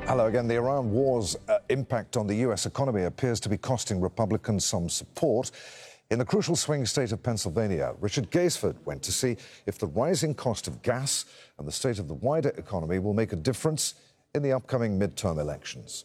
Hello again. The Iran war's impact on the U.S. economy appears to be costing Republicans some support. In the crucial swing state of Pennsylvania, Richard Gaisford went to see if the rising cost of gas and the state of the wider economy will make a difference in the upcoming midterm elections.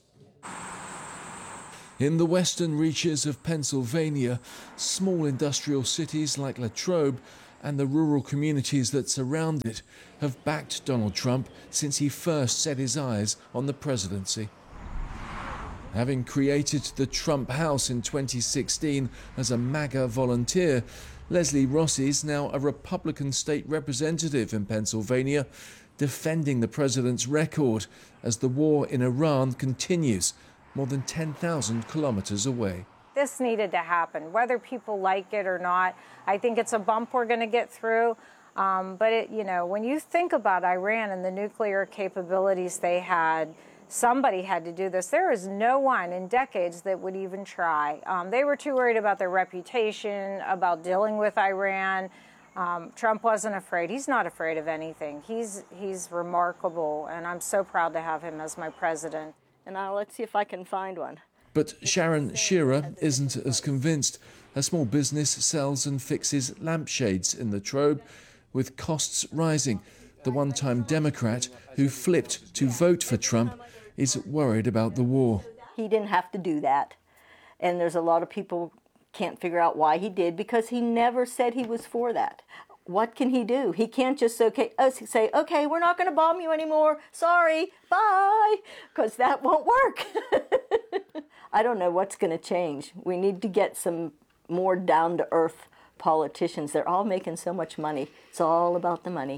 In the western reaches of Pennsylvania, small industrial cities like Latrobe and the rural communities that surround it have backed Donald Trump since he first set his eyes on the presidency. Having created the Trump House in 2016 as a MAGA volunteer, Leslie Rossi is now a Republican state representative in Pennsylvania, defending the president's record as the war in Iran continues more than 10,000 kilometers away. This needed to happen, whether people like it or not. I think it's a bump we're going to get through. But when you think about Iran and the nuclear capabilities they had, somebody had to do this. There is no one in decades that would even try. They were too worried about their reputation, about dealing with Iran. Trump wasn't afraid. He's not afraid of anything. He's remarkable, and I'm so proud to have him as my president. And now let's see if I can find one. But Sharon Shearer isn't as convinced. Her small business sells and fixes lampshades in Latrobe. With costs rising, the one-time Democrat who flipped to vote for Trump is worried about the war. He didn't have to do that. And there's a lot of people can't figure out why he did, because he never said he was for that. What can he do? He can't just say, okay, we're not going to bomb you anymore. Sorry, bye, because that won't work. I don't know what's going to change. We need to get some more down-to-earth politicians. They're all making so much money. It's all about the money.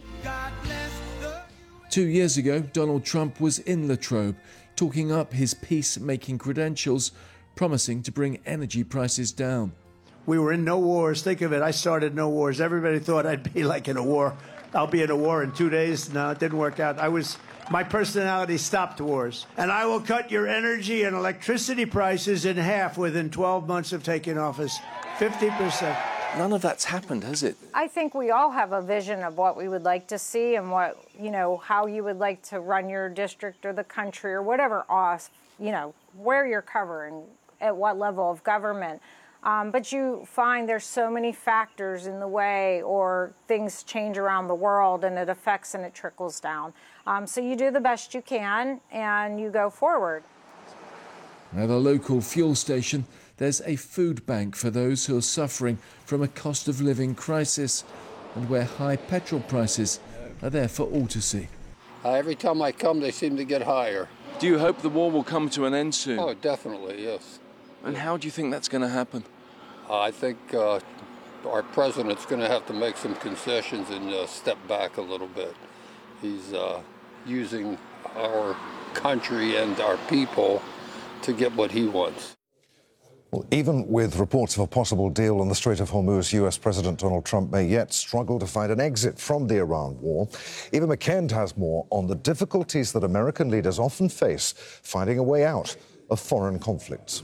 2 years ago, Donald Trump was in Latrobe, talking up his peace-making credentials, promising to bring energy prices down. We were in no wars. Think of it. I started no wars. Everybody thought I'd be like in a war. I'll be in a war in 2 days. No, it didn't work out. My personality stopped wars. And I will cut your energy and electricity prices in half within 12 months of taking office. 50%. None of that's happened, has it? I think we all have a vision of what we would like to see and what, how you would like to run your district or the country or whatever, where you're covering, at what level of government. But you find there's so many factors in the way, or things change around the world and it affects and it trickles down. So you do the best you can and you go forward. At a local fuel station, there's a food bank for those who are suffering from a cost of living crisis, and where high petrol prices are there for all to see. Every time I come, they seem to get higher. Do you hope the war will come to an end soon? Oh, definitely, yes. And how do you think that's going to happen? I think our president's going to have to make some concessions and step back a little bit. He's using our country and our people to get what he wants. Well, even with reports of a possible deal on the Strait of Hormuz, US President Donald Trump may yet struggle to find an exit from the Iran war. Eva McKend has more on the difficulties that American leaders often face finding a way out of foreign conflicts.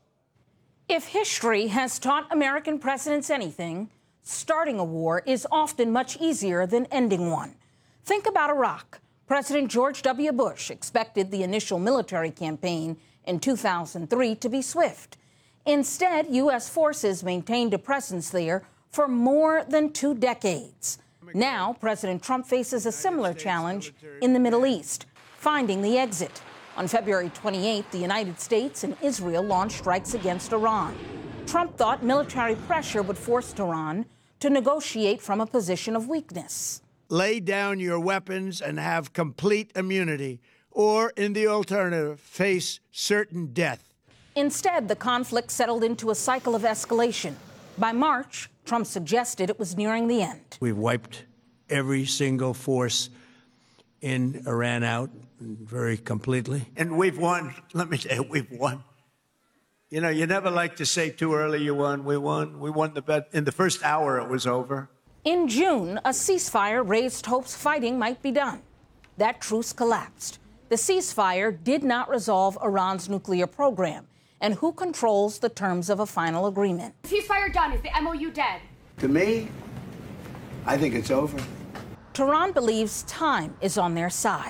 If history has taught American presidents anything, starting a war is often much easier than ending one. Think about Iraq. President George W. Bush expected the initial military campaign in 2003 to be swift. Instead, U.S. forces maintained a presence there for more than 2 decades. Now, President Trump faces a similar challenge in the Middle East, finding the exit. On February 28th, the United States and Israel launched strikes against Iran. Trump thought military pressure would force Tehran to negotiate from a position of weakness. Lay down your weapons and have complete immunity, or, in the alternative, face certain death. Instead, the conflict settled into a cycle of escalation. By March, Trump suggested it was nearing the end. We've wiped every single force in Iran out very completely. And we've won. Let me tell you, we've won. You never like to say too early you won. We won. We won the bet. In the first hour, it was over. In June, a ceasefire raised hopes fighting might be done. That truce collapsed. The ceasefire did not resolve Iran's nuclear program. And who controls the terms of a final agreement? Ceasefire done. Is the MOU dead? To me, I think it's over. Tehran believes time is on their side.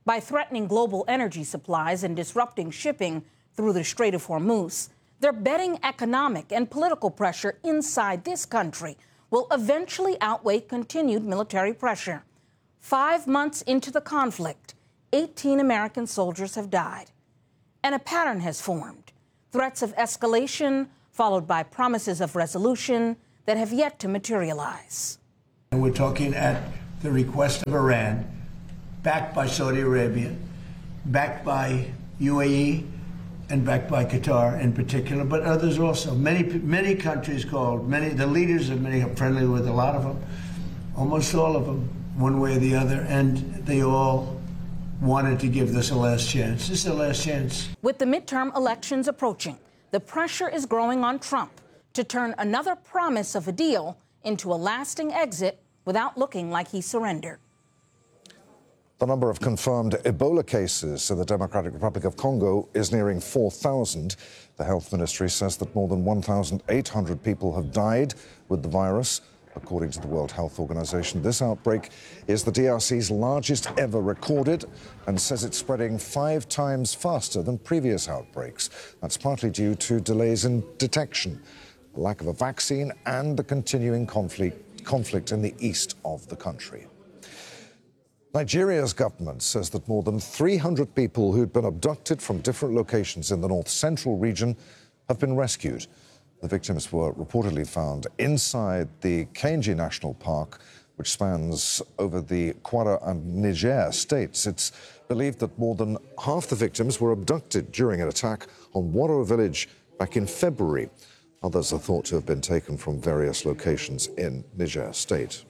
By threatening global energy supplies and disrupting shipping through the Strait of Hormuz, they're betting economic and political pressure inside this country will eventually outweigh continued military pressure. 5 months into the conflict, 18 American soldiers have died. And a pattern has formed. Threats of escalation, followed by promises of resolution that have yet to materialize. And we're talking at the request of Iran, backed by Saudi Arabia, backed by UAE, and backed by Qatar in particular, but others also. Many countries called, the leaders of many are friendly with a lot of them, almost all of them, one way or the other, and they all wanted to give this a last chance. This is the last chance. With the midterm elections approaching, the pressure is growing on Trump to turn another promise of a deal into a lasting exit without looking like he surrendered. The number of confirmed Ebola cases in the Democratic Republic of Congo is nearing 4,000. The health ministry says that more than 1,800 people have died with the virus. According to the World Health Organization, this outbreak is the DRC's largest ever recorded and says it's spreading 5 times faster than previous outbreaks. That's partly due to delays in detection, the lack of a vaccine, and the continuing conflict in the east of the country. Nigeria's government says that more than 300 people who'd been abducted from different locations in the north-central region have been rescued. The victims were reportedly found inside the Kainji National Park, which spans over the Kwara and Niger states. It's believed that more than half the victims were abducted during an attack on Waro village back in February. Others are thought to have been taken from various locations in Niger state.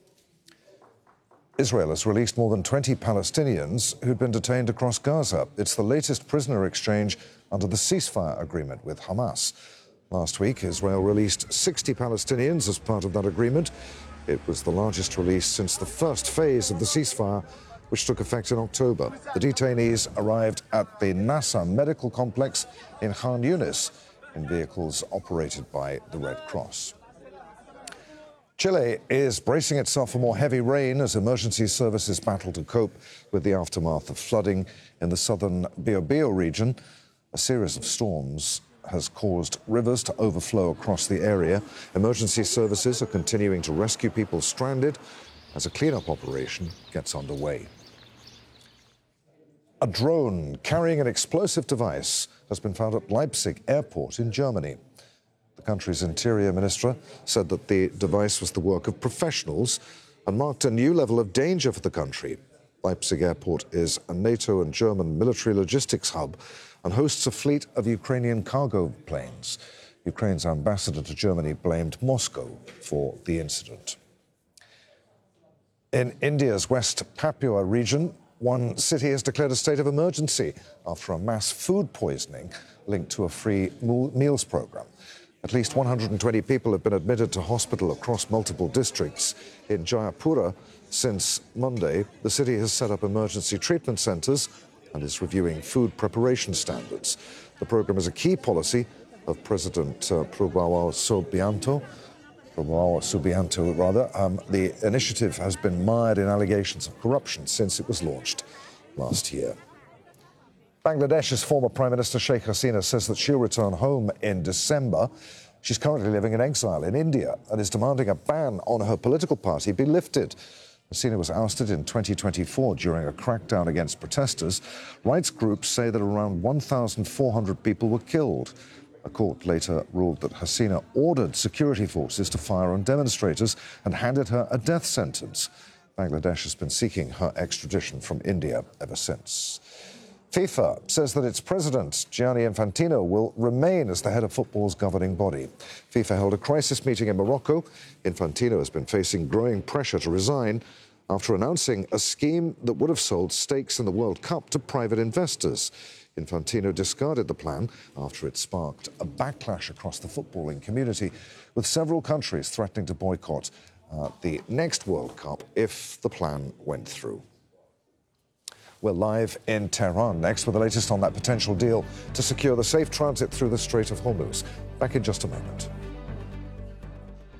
Israel has released more than 20 Palestinians who'd been detained across Gaza. It's the latest prisoner exchange under the ceasefire agreement with Hamas. Last week, Israel released 60 Palestinians as part of that agreement. It was the largest release since the first phase of the ceasefire, which took effect in October. The detainees arrived at the Nasser Medical Complex in Khan Yunis in vehicles operated by the Red Cross. Chile is bracing itself for more heavy rain as emergency services battle to cope with the aftermath of flooding in the southern Biobío region. A series of storms has caused rivers to overflow across the area. Emergency services are continuing to rescue people stranded as a cleanup operation gets underway. A drone carrying an explosive device has been found at Leipzig airport in Germany. The country's interior minister said that the device was the work of professionals and marked a new level of danger for the country. Leipzig airport is a NATO and German military logistics hub and hosts a fleet of Ukrainian cargo planes. Ukraine's ambassador to Germany blamed Moscow for the incident. In India's West Papua region, one city has declared a state of emergency after a mass food poisoning linked to a free meals program. At least 120 people have been admitted to hospital across multiple districts. In Jayapura since Monday, the city has set up emergency treatment centres and is reviewing food preparation standards. The program is a key policy of President Prabowo Subianto. The initiative has been mired in allegations of corruption since it was launched last year. Bangladesh's former Prime Minister Sheikh Hasina says that she'll return home in December. She's currently living in exile in India and is demanding a ban on her political party be lifted. Hasina was ousted in 2024 during a crackdown against protesters. Rights groups say that around 1,400 people were killed. A court later ruled that Hasina ordered security forces to fire on demonstrators and handed her a death sentence. Bangladesh has been seeking her extradition from India ever since. FIFA says that its president, Gianni Infantino, will remain as the head of football's governing body. FIFA held a crisis meeting in Morocco. Infantino has been facing growing pressure to resign after announcing a scheme that would have sold stakes in the World Cup to private investors. Infantino discarded the plan after it sparked a backlash across the footballing community, with several countries threatening to boycott the next World Cup if the plan went through. We're live in Tehran next with the latest on that potential deal to secure the safe transit through the Strait of Hormuz. Back in just a moment.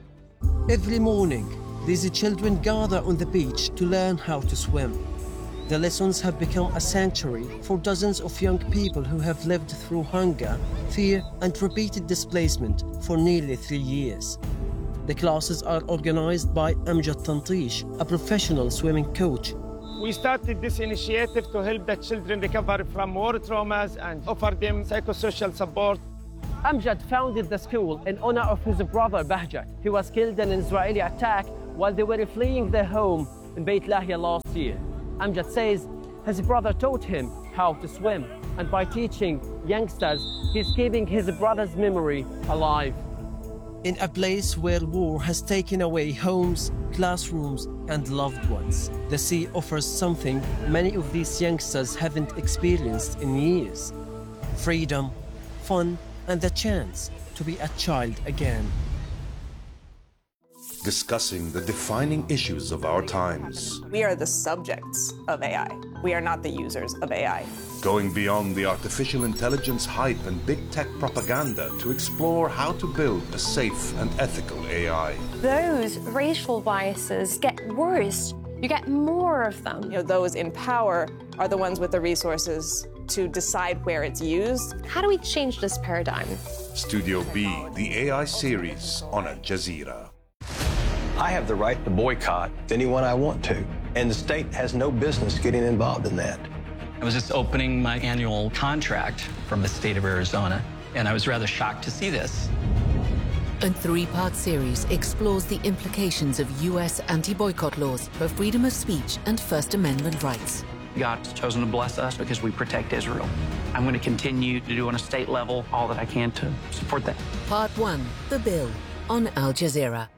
Every morning, these children gather on the beach to learn how to swim. The lessons have become a sanctuary for dozens of young people who have lived through hunger, fear, and repeated displacement for nearly 3 years. The classes are organized by Amjad Tantish, a professional swimming coach. We started this initiative to help the children recover from war traumas and offer them psychosocial support. Amjad founded the school in honor of his brother Bahjat, who was killed in an Israeli attack while they were fleeing their home in Beit Lahia last year. Amjad says his brother taught him how to swim, and by teaching youngsters, he's keeping his brother's memory alive. In a place where war has taken away homes, classrooms, and loved ones, the sea offers something many of these youngsters haven't experienced in years: freedom, fun, and the chance to be a child again. Discussing the defining issues of our times. We are the subjects of AI. We are not the users of AI. Going beyond the artificial intelligence hype and big tech propaganda to explore how to build a safe and ethical AI. Those racial biases get worse. You get more of them. Those in power are the ones with the resources to decide where it's used. How do we change this paradigm? Studio B, the AI series on Al Jazeera. I have the right to boycott anyone I want to, and the state has no business getting involved in that. I was just opening my annual contract from the state of Arizona, and I was rather shocked to see this. A 3-part series explores the implications of U.S. anti-boycott laws for freedom of speech and First Amendment rights. God's chosen to bless us because we protect Israel. I'm going to continue to do on a state level all that I can to support that. Part 1, The Bill, on Al Jazeera.